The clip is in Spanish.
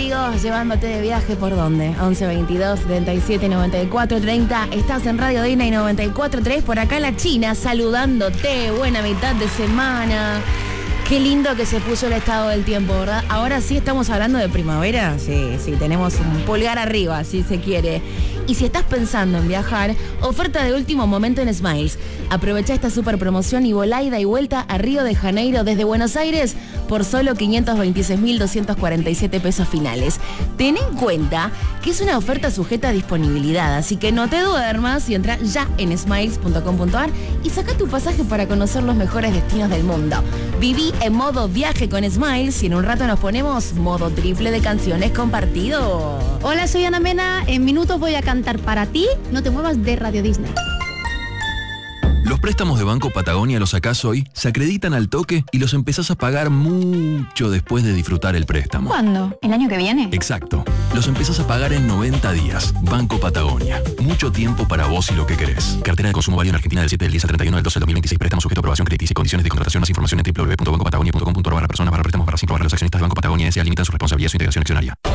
amigos, llevándote de viaje por dónde. 11 22 77 94 30. Estás en Radio Dina y 94.3. Por acá la China saludándote. Buena mitad de semana. Qué lindo que se puso el estado del tiempo, ¿verdad? Ahora sí estamos hablando de primavera. Sí, tenemos un pulgar arriba, si se quiere. Y si estás pensando en viajar, oferta de último momento en Smiles. Aprovecha esta super promoción y volá ida y vuelta a Río de Janeiro desde Buenos Aires por solo 526.247 pesos finales. Ten en cuenta que es una oferta sujeta a disponibilidad, así que no te duermas y entra ya en smiles.com.ar y saca tu pasaje para conocer los mejores destinos del mundo. Viví en modo viaje con Smiles y en un rato nos ponemos modo triple de canciones compartido. Hola, soy Ana Mena. En minutos voy a cantar para ti. No te muevas de Radio Disney. Los préstamos de Banco Patagonia los sacás hoy, se acreditan al toque y los empezás a pagar mucho después de disfrutar el préstamo. ¿Cuándo? ¿El año que viene? Exacto. Los empezás a pagar en 90 días. Banco Patagonia. Mucho tiempo para vos y lo que querés. Cartera de consumo válida en Argentina del 7 del 10 al 31 del 12 del 2026. Préstamo sujeto a aprobación crediticia y condiciones de contratación. Más información en www.bancopatagonia.com.ar/personas/préstamos/5 los accionistas de Banco Patagonia S.A. limitan su responsabilidad y su integración accionaria.